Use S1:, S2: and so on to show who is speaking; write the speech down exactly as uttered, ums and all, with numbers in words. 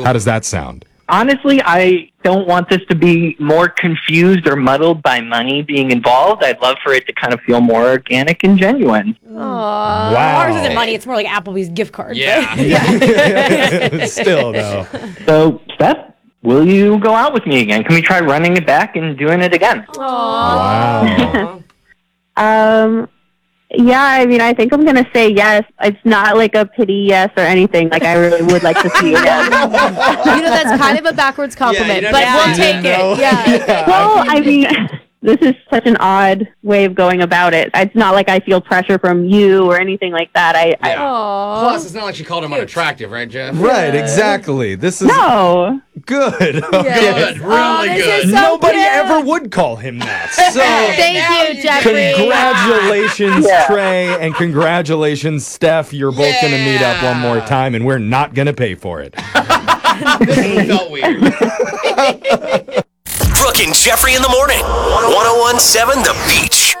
S1: How does that sound?
S2: Honestly, I don't want this to be more confused or muddled by money being involved. I'd love for it to kind of feel more organic and genuine.
S3: Aww.
S1: Wow.
S3: Ours isn't money. It's more like Applebee's gift card.
S4: Yeah.
S1: yeah. Still, though.
S2: So, Steph, will you go out with me again? Can we try running it back and doing it again?
S1: Wow.
S5: Um, yeah, I mean, I think I'm going to say yes. It's not like a pity yes or anything. Like, I really would like to see you again.
S6: You know, that's kind of a backwards compliment,
S4: Yeah, you
S6: but
S4: don't
S6: we'll
S4: have to
S6: take
S1: do
S6: it.
S1: that,
S6: Yeah.
S5: Well, I mean, this is such an odd way of going about it. It's not like I feel pressure from you or anything like that. I, I
S4: Yeah.
S3: Aww.
S4: Plus, it's not like she called him unattractive, right, Jeff?
S1: Right, exactly. This is
S5: no.
S1: good.
S4: Good,
S1: Okay.
S4: really
S6: Oh, this
S4: good.
S6: is so
S1: Nobody
S6: cute.
S1: ever would call him that. So,
S6: Thank
S4: Now
S6: you,
S4: you
S6: Jeffrey.
S1: congratulations,
S2: Yeah.
S1: Trey, and congratulations, Steph. You're both going to meet up one more
S4: Yeah.
S1: time, and we're not going to pay for it.
S4: This felt weird.
S7: Brooke and Jeffrey in the morning. ten seventeen The Beach.